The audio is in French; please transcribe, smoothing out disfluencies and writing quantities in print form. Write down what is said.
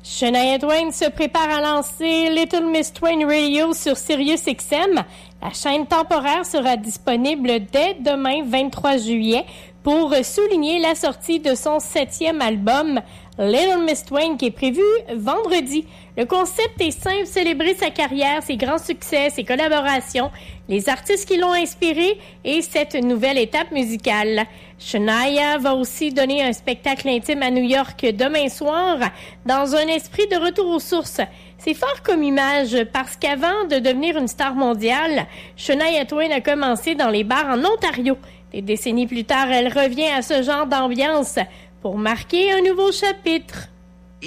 Shania Twain se prépare à lancer Little Miss Twain Radio sur SiriusXM. La chaîne temporaire sera disponible dès demain, 23 juillet, pour souligner la sortie de son 7e album, Little Miss Twain, qui est prévu vendredi. Le concept est simple, célébrer sa carrière, ses grands succès, ses collaborations, les artistes qui l'ont inspiré et cette nouvelle étape musicale. Shania va aussi donner un spectacle intime à New York demain soir, dans un esprit de retour aux sources. C'est fort comme image parce qu'avant de devenir une star mondiale, Shania Twain a commencé dans les bars en Ontario. Des décennies plus tard, elle revient à ce genre d'ambiance pour marquer un nouveau chapitre.